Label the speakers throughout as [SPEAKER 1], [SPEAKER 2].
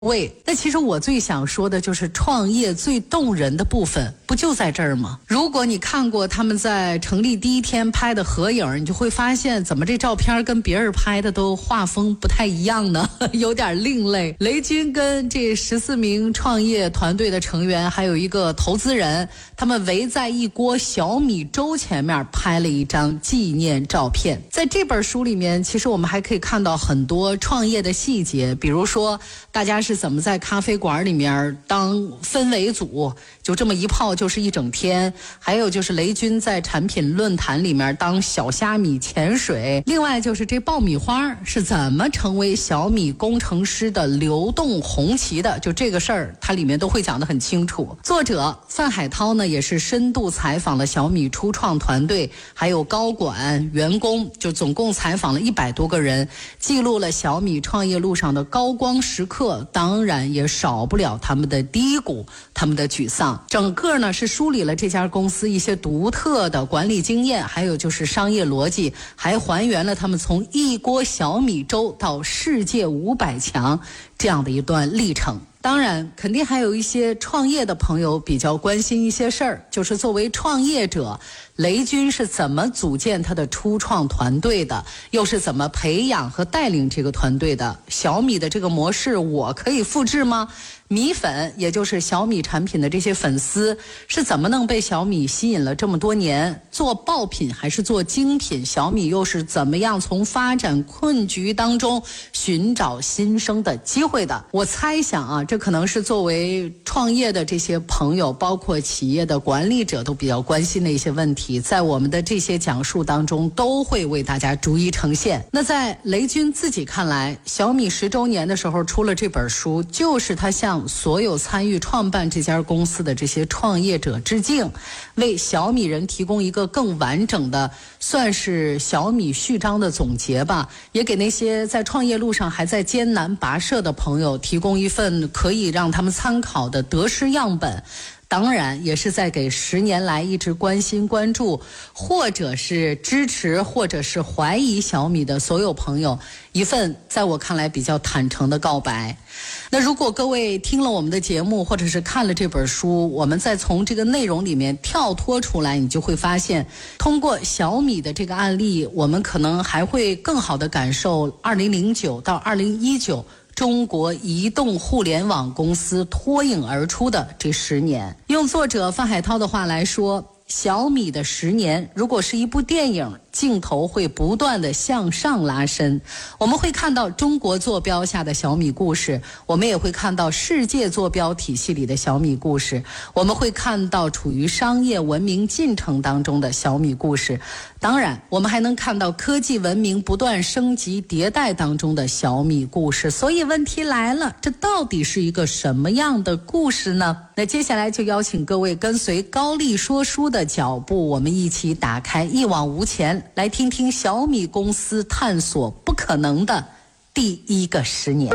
[SPEAKER 1] 位。那其实我最想说的就是创业最动人的部分，不就在这儿吗？如果你看过他们在成立第一天拍的合影，你就会发现怎么这照片跟别人拍的都画风不太一样呢？有点另类。雷军跟这14名创业团队的成员，还有一个投资人，他们围在一锅小米粥前面拍了一张纪念照片。在这本书里面，其实我们还可以看到很多创业的细节，比如说大家是怎么在咖啡馆里面当氛围组，就这么一泡就是一整天。还有就是雷军在产品论坛里面当小虾米潜水。另外就是这爆米花是怎么成为小米工程师的流动红旗的，就这个事儿它里面都会讲得很清楚。作者范海涛呢也是深度采访了小米初创团队，还有高管员工，就总共采访了100多个人，记录了小米创业路上的高光时刻，当然也少不了他们的低谷，他们的沮丧。整个呢是梳理了这家公司一些独特的管理经验，还有就是商业逻辑，还还原了他们从一锅小米粥到世界500强这样的一段历程。当然肯定还有一些创业的朋友比较关心一些事儿，就是作为创业者，雷军是怎么组建他的初创团队的，又是怎么培养和带领这个团队的？小米的这个模式我可以复制吗？米粉，也就是小米产品的这些粉丝，是怎么能被小米吸引了这么多年？做爆品还是做精品？小米又是怎么样从发展困局当中寻找新生的机会的？我猜想啊，这可能是作为创业的这些朋友，包括企业的管理者都比较关心的一些问题，在我们的这些讲述当中都会为大家逐一呈现。那在雷军自己看来，小米10周年的时候出了这本书，就是他向所有参与创办这家公司的这些创业者致敬，为小米人提供一个更完整的，算是小米序章的总结吧，也给那些在创业路上还在艰难跋涉的朋友提供一份可以让他们参考的得失样本。当然也是在给10年来一直关心关注或者是支持或者是怀疑小米的所有朋友一份在我看来比较坦诚的告白。那如果各位听了我们的节目或者是看了这本书，我们再从这个内容里面跳脱出来，你就会发现通过小米的这个案例，我们可能还会更好的感受2009到2019中国移动互联网公司脱颖而出的这10年。用作者范海涛的话来说，小米的10年如果是一部电影，镜头会不断的向上拉伸，我们会看到中国坐标下的小米故事，我们也会看到世界坐标体系里的小米故事，我们会看到处于商业文明进程当中的小米故事，当然我们还能看到科技文明不断升级迭代当中的小米故事。所以问题来了，这到底是一个什么样的故事呢？那接下来就邀请各位跟随高丽说书的脚步，我们一起打开一往无前，来听听小米公司探索不可能的第一个10年。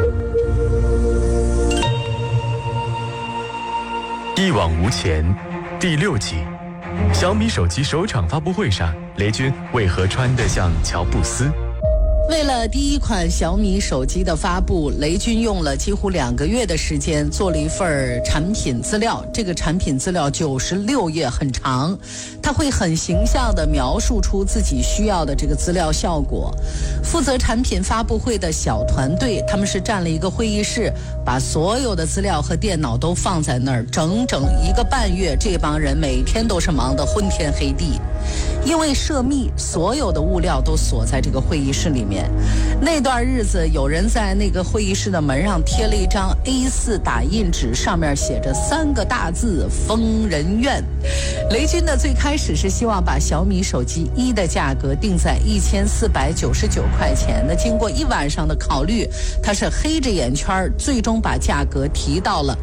[SPEAKER 2] 一往无前第6集，小米手机首场发布会上，雷军为何穿得像乔布斯？
[SPEAKER 1] 为了第一款小米手机的发布，雷军用了几乎2个月的时间做了一份产品资料。这个产品资料96页，很长，他会很形象地描述出自己需要的这个资料效果。负责产品发布会的小团队，他们是占了一个会议室，把所有的资料和电脑都放在那儿，整整1个半月，这帮人每天都是忙得昏天黑地。因为涉密，所有的物料都锁在这个会议室里面。那段日子，有人在那个会议室的门上贴了一张 A4 打印纸，上面写着3个大字：疯人院。雷军呢，最开始是希望把小米手机1的价格定在1499块钱。那经过1晚上的考虑，他是黑着眼圈，最终把价格提到了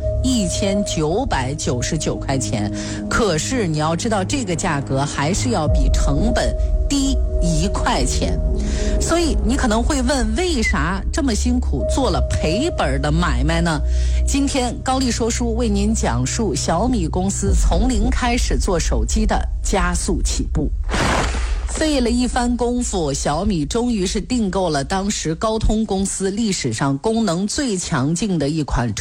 [SPEAKER 1] 1999块钱。可是你要知道，这个价格还是要比成本低1块钱。所以你可能会问，为啥这么辛苦做了赔本的买卖呢？今天高丽说书为您讲述小米公司从零开始做手机的加速起步。 费了一番功夫，小米终于是订购了当时高通公司历史上功能最强劲的一款